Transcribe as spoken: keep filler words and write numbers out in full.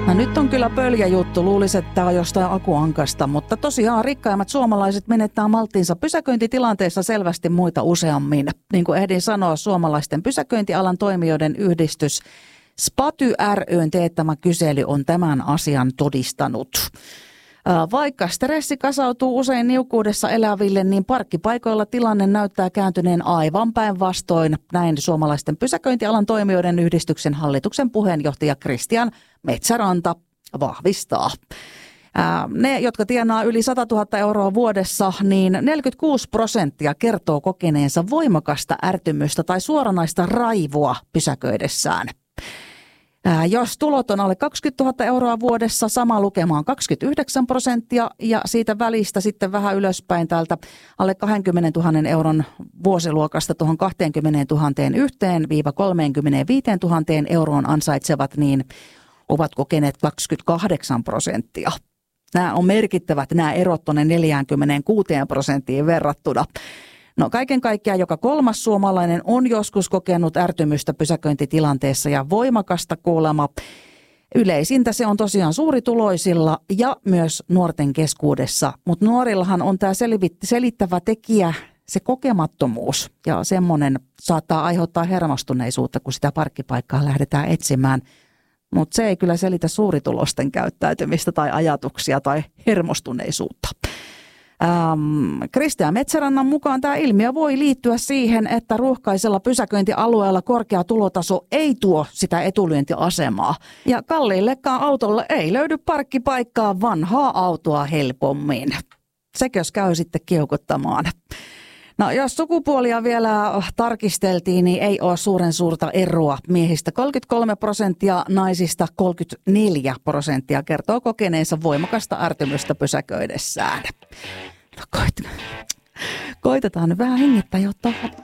No nyt on kyllä pöljä juttu, luulisi, että tämä on jostain akuankasta, mutta tosiaan rikkaimmat suomalaiset menettää malttiinsa pysäköintitilanteessa selvästi muita useammin. Niin kuin ehdin sanoa, suomalaisten pysäköintialan toimijoiden yhdistys Spaty ry:n teettämä kysely on tämän asian todistanut. Vaikka stressi kasautuu usein niukkuudessa eläville, niin parkkipaikoilla tilanne näyttää kääntyneen aivan päinvastoin. Näin suomalaisten pysäköintialan toimijoiden yhdistyksen hallituksen puheenjohtaja Kristian Metsäranta vahvistaa. Ne, jotka tienaa yli sata tuhatta euroa vuodessa, niin neljäkymmentäkuusi prosenttia kertoo kokeneensa voimakasta ärtymystä tai suoranaista raivoa pysäköidessään. Jos tulot on alle kaksikymmentätuhatta euroa vuodessa, sama lukema on kaksikymmentäyhdeksän prosenttia ja siitä välistä sitten vähän ylöspäin täältä alle kaksikymmentätuhatta euron vuosiluokasta tuohon kaksikymmentätuhatta yhteen viiva kolmekymmentäviisituhatta euroon ansaitsevat, niin ovat kokeneet kaksikymmentäkahdeksan prosenttia. Nämä on merkittävät, nämä erot tuonne neljäänkymmeneenkuuteen prosenttiin verrattuna. No kaiken kaikkiaan joka kolmas suomalainen on joskus kokenut ärtymystä pysäköintitilanteessa ja voimakasta kuulemma. Yleisintä se on tosiaan suurituloisilla ja myös nuorten keskuudessa, mutta nuorillahan on tämä selittävä tekijä, se kokemattomuus ja semmoinen saattaa aiheuttaa hermostuneisuutta, kun sitä parkkipaikkaa lähdetään etsimään. Mutta se ei kyllä selitä suuritulosten käyttäytymistä tai ajatuksia tai hermostuneisuutta. Ähm, Kristian Metsärannan mukaan tämä ilmiö voi liittyä siihen, että ruuhkaisella pysäköintialueella korkea tulotaso ei tuo sitä etulyöntiasemaa. Ja kalliillekaan autolle ei löydy parkkipaikkaa vanhaa autoa helpommin. Sekös käy sitten kiukuttamaan. No jos sukupuolia vielä tarkisteltiin, niin ei ole suuren suurta eroa. Miehistä kolmekymmentäkolme prosenttia, naisista kolmekymmentäneljä prosenttia kertoo kokeneensa voimakasta ärtymystä pysäköidessään. No koit, koitetaan nyt vähän hengittää ja ottaa